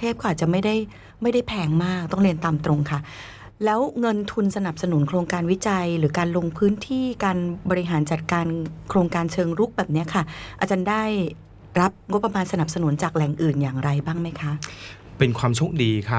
พก็อาจจะไม่ได้แพงมากต้องเรียนตามตรงค่ะแล้วเงินทุนสนับสนุนโครงการวิจัยหรือการลงพื้นที่การบริหารจัดการโครงการเชิงรุกแบบนี้ค่ะอาจารย์ได้รับงบประมาณสนับสนุนจากแหล่งอื่นอย่างไรบ้างไหมคะเป็นความโชคดีครับ